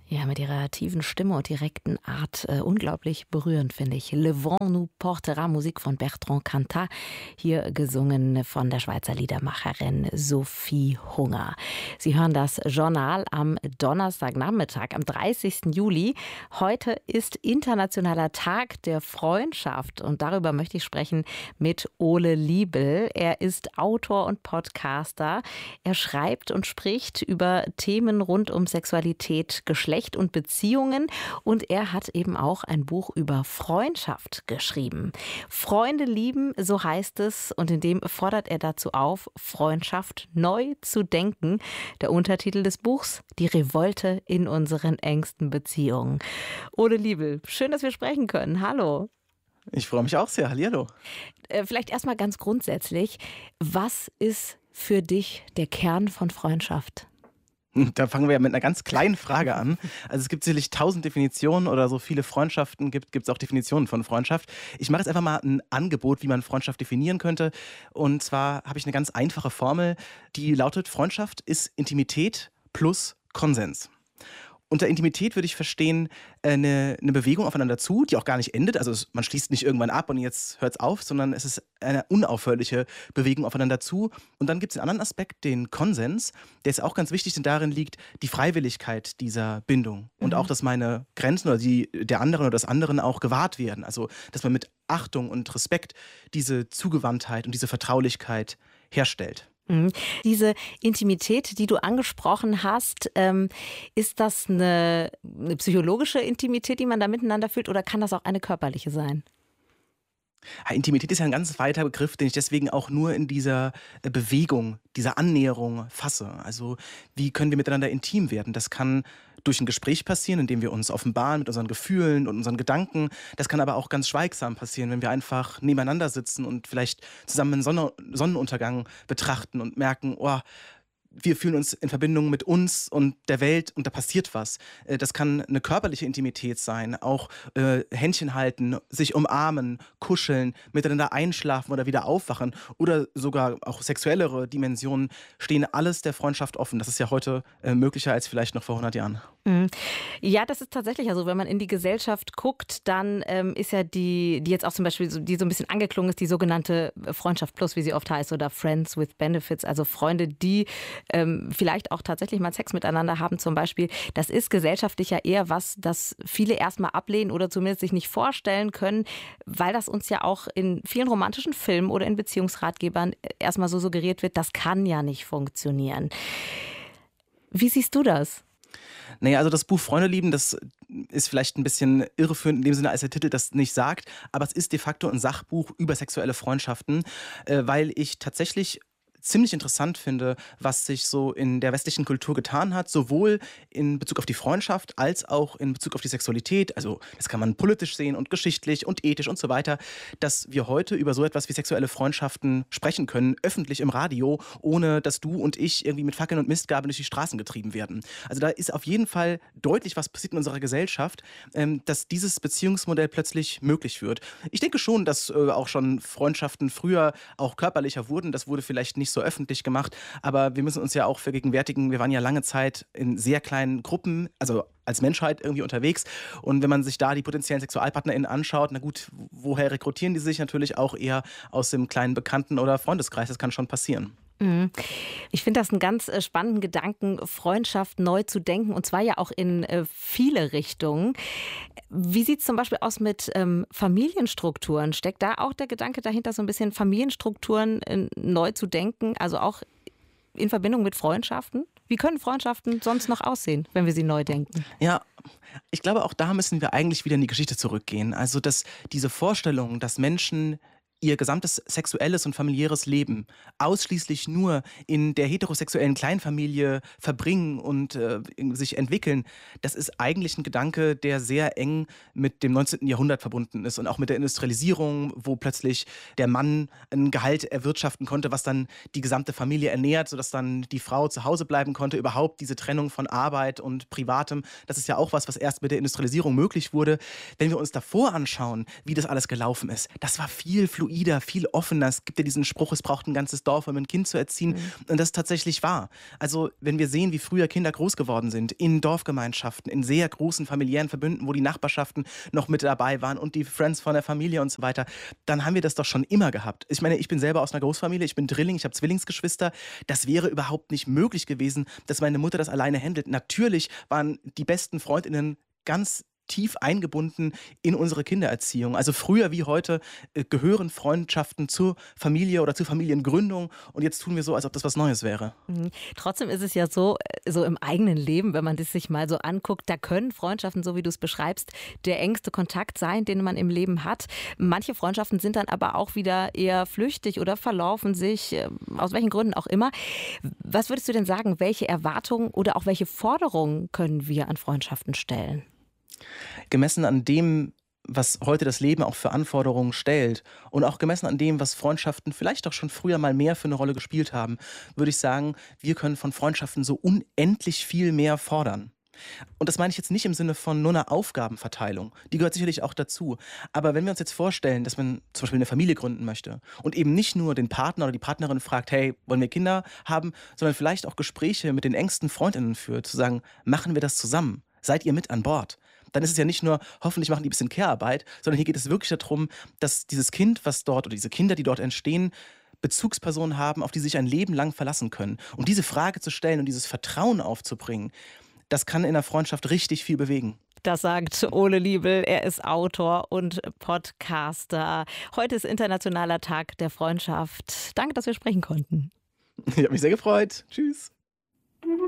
Ja, mit ihrer tiefen Stimme und direkten Art unglaublich berührend, finde ich. Le Vent nous portera, Musik von Bertrand Cantat, hier gesungen von der Schweizer Liedermacherin Sophie Hunger. Sie hören das Journal am Donnerstagnachmittag, am 30. Juli. Heute ist Internationaler Tag der Freundschaft und darüber möchte ich sprechen mit Ole Liebel. Er ist Autor und Podcaster. Er schreibt und spricht über Themen rund um Sexualität, Geschlecht und Beziehungen und er hat eben auch ein Buch über Freundschaft geschrieben. Freunde lieben, so heißt es, und in dem fordert er dazu auf, Freundschaft neu zu denken. Der Untertitel des Buchs: Die Revolte in unseren engsten Beziehungen. Ole Liebel, schön, dass wir sprechen können. Hallo. Ich freue mich auch sehr. Hallihallo. Vielleicht erstmal ganz grundsätzlich, was ist für dich der Kern von Freundschaft? Da fangen wir ja mit einer ganz kleinen Frage an. Also es gibt sicherlich 1000 Definitionen oder so viele Freundschaften gibt es auch Definitionen von Freundschaft. Ich mache jetzt einfach mal ein Angebot, wie man Freundschaft definieren könnte. Und zwar habe ich eine ganz einfache Formel, die lautet: Freundschaft ist Intimität plus Konsens. Unter Intimität würde ich verstehen, eine Bewegung aufeinander zu, die auch gar nicht endet. Also man schließt nicht irgendwann ab und jetzt hört es auf, sondern es ist eine unaufhörliche Bewegung aufeinander zu. Und dann gibt es den anderen Aspekt, den Konsens, der ist auch ganz wichtig, denn darin liegt die Freiwilligkeit dieser Bindung. Und auch, dass meine Grenzen oder die der anderen oder des anderen auch gewahrt werden. Also, dass man mit Achtung und Respekt diese Zugewandtheit und diese Vertraulichkeit herstellt. Diese Intimität, die du angesprochen hast, ist das eine psychologische Intimität, die man da miteinander fühlt, oder kann das auch eine körperliche sein? Ja, Intimität ist ja ein ganz weiter Begriff, den ich deswegen auch nur in dieser Bewegung, dieser Annäherung fasse. Also wie können wir miteinander intim werden? Das kann durch ein Gespräch passieren, indem wir uns offenbaren mit unseren Gefühlen und unseren Gedanken. Das kann aber auch ganz schweigsam passieren, wenn wir einfach nebeneinander sitzen und vielleicht zusammen einen Sonnenuntergang betrachten und merken, oh, wir fühlen uns in Verbindung mit uns und der Welt und da passiert was. Das kann eine körperliche Intimität sein, auch Händchen halten, sich umarmen, kuscheln, miteinander einschlafen oder wieder aufwachen oder sogar auch sexuellere Dimensionen stehen alles der Freundschaft offen. Das ist ja heute möglicher als vielleicht noch vor 100 Jahren. Ja, das ist tatsächlich so. Wenn man in die Gesellschaft guckt, dann ist ja die jetzt auch zum Beispiel, die so ein bisschen angeklungen ist, die sogenannte Freundschaft Plus, wie sie oft heißt, oder Friends with Benefits, also Freunde, die vielleicht auch tatsächlich mal Sex miteinander haben zum Beispiel. Das ist gesellschaftlich ja eher was, das viele erstmal ablehnen oder zumindest sich nicht vorstellen können, weil das uns ja auch in vielen romantischen Filmen oder in Beziehungsratgebern erstmal so suggeriert wird, das kann ja nicht funktionieren. Wie siehst du das? Naja, also das Buch Freunde lieben, das ist vielleicht ein bisschen irreführend in dem Sinne, als der Titel das nicht sagt, aber es ist de facto ein Sachbuch über sexuelle Freundschaften, weil ich tatsächlich ziemlich interessant finde, was sich so in der westlichen Kultur getan hat, sowohl in Bezug auf die Freundschaft als auch in Bezug auf die Sexualität. Also das kann man politisch sehen und geschichtlich und ethisch und so weiter, dass wir heute über so etwas wie sexuelle Freundschaften sprechen können, öffentlich im Radio, ohne dass du und ich irgendwie mit Fackeln und Mistgabeln durch die Straßen getrieben werden. Also da ist auf jeden Fall deutlich was passiert in unserer Gesellschaft, dass dieses Beziehungsmodell plötzlich möglich wird. Ich denke schon, dass auch schon Freundschaften früher auch körperlicher wurden. Das wurde vielleicht nicht so öffentlich gemacht, aber wir müssen uns ja auch vergegenwärtigen, wir waren ja lange Zeit in sehr kleinen Gruppen, also als Menschheit irgendwie unterwegs, und wenn man sich da die potenziellen SexualpartnerInnen anschaut, na gut, woher rekrutieren die sich? Natürlich auch eher aus dem kleinen Bekannten- oder Freundeskreis, das kann schon passieren. Ich finde das einen ganz spannenden Gedanken, Freundschaft neu zu denken, und zwar ja auch in viele Richtungen. Wie sieht es zum Beispiel aus mit Familienstrukturen? Steckt da auch der Gedanke dahinter, so ein bisschen Familienstrukturen neu zu denken, also auch in Verbindung mit Freundschaften? Wie können Freundschaften sonst noch aussehen, wenn wir sie neu denken? Ja, ich glaube, auch da müssen wir eigentlich wieder in die Geschichte zurückgehen. Also, dass diese Vorstellung, dass Menschen ihr gesamtes sexuelles und familiäres Leben ausschließlich nur in der heterosexuellen Kleinfamilie verbringen und sich entwickeln, das ist eigentlich ein Gedanke, der sehr eng mit dem 19. Jahrhundert verbunden ist und auch mit der Industrialisierung, wo plötzlich der Mann ein Gehalt erwirtschaften konnte, was dann die gesamte Familie ernährt, sodass dann die Frau zu Hause bleiben konnte. Überhaupt diese Trennung von Arbeit und Privatem, das ist ja auch was erst mit der Industrialisierung möglich wurde. Wenn wir uns davor anschauen, wie das alles gelaufen ist, das war viel fluider. fluider, viel offener. Es gibt ja diesen Spruch, es braucht ein ganzes Dorf, um ein Kind zu erziehen. Und das ist tatsächlich wahr. Also wenn wir sehen, wie früher Kinder groß geworden sind, in Dorfgemeinschaften, in sehr großen familiären Verbünden, wo die Nachbarschaften noch mit dabei waren und die Friends von der Familie und so weiter, dann haben wir das doch schon immer gehabt. Ich meine, ich bin selber aus einer Großfamilie, ich bin Drilling, ich habe Zwillingsgeschwister. Das wäre überhaupt nicht möglich gewesen, dass meine Mutter das alleine handelt. Natürlich waren die besten Freundinnen ganz tief eingebunden in unsere Kindererziehung. Also früher wie heute gehören Freundschaften zur Familie oder zur Familiengründung und jetzt tun wir so, als ob das was Neues wäre. Trotzdem ist es ja so, so im eigenen Leben, wenn man das sich mal so anguckt, da können Freundschaften, so wie du es beschreibst, der engste Kontakt sein, den man im Leben hat. Manche Freundschaften sind dann aber auch wieder eher flüchtig oder verlaufen sich, aus welchen Gründen auch immer. Was würdest du denn sagen, welche Erwartungen oder auch welche Forderungen können wir an Freundschaften stellen? Gemessen an dem, was heute das Leben auch für Anforderungen stellt und auch gemessen an dem, was Freundschaften vielleicht auch schon früher mal mehr für eine Rolle gespielt haben, würde ich sagen, wir können von Freundschaften so unendlich viel mehr fordern. Und das meine ich jetzt nicht im Sinne von nur einer Aufgabenverteilung. Die gehört sicherlich auch dazu. Aber wenn wir uns jetzt vorstellen, dass man zum Beispiel eine Familie gründen möchte und eben nicht nur den Partner oder die Partnerin fragt, hey, wollen wir Kinder haben, sondern vielleicht auch Gespräche mit den engsten Freundinnen führt, zu sagen, machen wir das zusammen? Seid ihr mit an Bord? Dann ist es ja nicht nur, hoffentlich machen die ein bisschen Care-Arbeit, sondern hier geht es wirklich darum, dass dieses Kind, was dort oder diese Kinder, die dort entstehen, Bezugspersonen haben, auf die sie sich ein Leben lang verlassen können. Und diese Frage zu stellen und dieses Vertrauen aufzubringen, das kann in der Freundschaft richtig viel bewegen. Das sagt Ole Liebel. Er ist Autor und Podcaster. Heute ist Internationaler Tag der Freundschaft. Danke, dass wir sprechen konnten. Ich habe mich sehr gefreut. Tschüss.